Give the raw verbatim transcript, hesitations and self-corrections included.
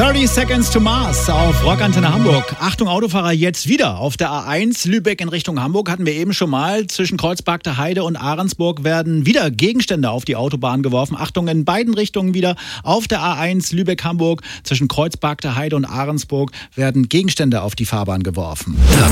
thirty Seconds to Mars auf Rockantenne Hamburg. Achtung Autofahrer, jetzt wieder auf der A eins Lübeck in Richtung Hamburg. Hatten wir eben schon mal. Zwischen Kreuzberg Heide und Ahrensburg werden wieder Gegenstände auf die Autobahn geworfen. Achtung, in beiden Richtungen wieder auf der A eins Lübeck-Hamburg. Zwischen Kreuzberg Heide und Ahrensburg werden Gegenstände auf die Fahrbahn geworfen.